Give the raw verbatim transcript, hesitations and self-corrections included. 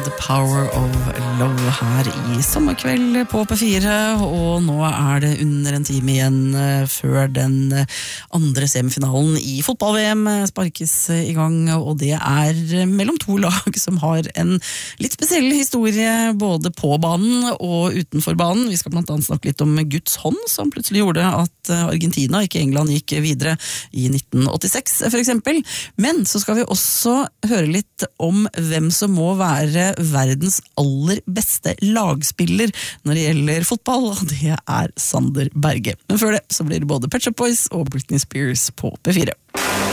The Power of Love her i sommerkveld på P fire, og nå er det under en time igjen før den andre semifinalen i fotball-V M sparkes i gang, og det er mellom to lag som har en litt spesiell historie både på banen og utenfor banen. Vi skal blant annet snakke litt om Guds hånd, som plutselig gjorde at Argentina, ikke England, gikk videre i nitten åttiseks for eksempel. Men så skal vi også høre litt om hvem som må være verdens aller beste lagspiller når det gjelder fotball, og det er Sander Berge. Men før det så blir det både Pet Shop Boys og Britney Spears på P fire.